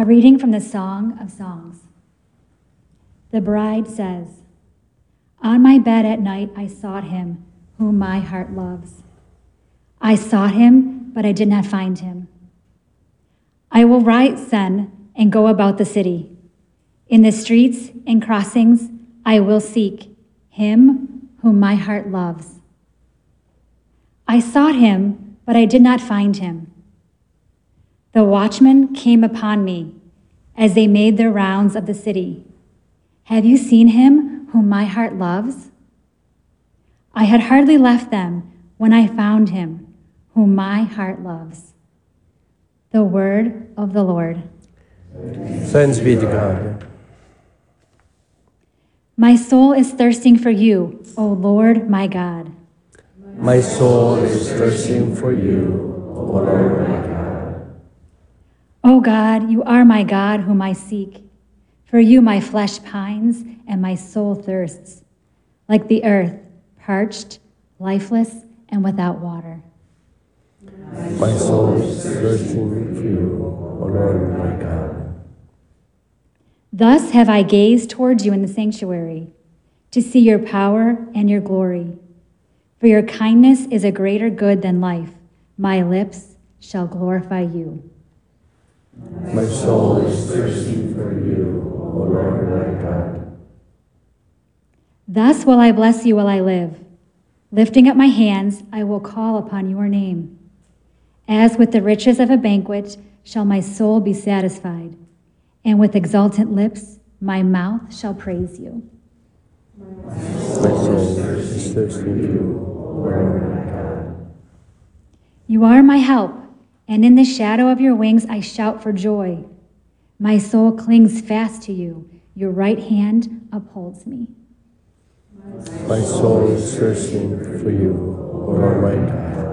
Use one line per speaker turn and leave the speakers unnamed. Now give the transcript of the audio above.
A reading from the Song of Songs. The bride says, "On my bed at night I sought him, whom my heart loves. I sought him, but I did not find him. I will rise then and go about the city. In the streets and crossings I will seek him whom my heart loves. I sought him, but I did not find him. The watchmen came upon me as they made their rounds of the city. Have you seen him whom my heart loves? I had hardly left them when I found him whom my heart loves." The word of the Lord.
Thanks be to God.
My soul is thirsting for you, O Lord my God.
My soul is thirsting for you, O Lord my God.
O God, you are my God whom I seek. For you my flesh pines and my soul thirsts, like the earth, parched, lifeless, and without water.
My soul is thirsting for you, O Lord my God.
Thus have I gazed towards you in the sanctuary, to see your power and your glory. For your kindness is a greater good than life. My lips shall glorify you.
My soul is thirsting for you, O Lord my God.
Thus will I bless you while I live. Lifting up my hands, I will call upon your name. As with the riches of a banquet shall my soul be satisfied, and with exultant lips my mouth shall praise you.
My soul is thirsting for you, O Lord my God.
You are my help, and in the shadow of your wings I shout for joy. My soul clings fast to you. Your right hand upholds me.
My soul is thirsting for you, O Lord my God.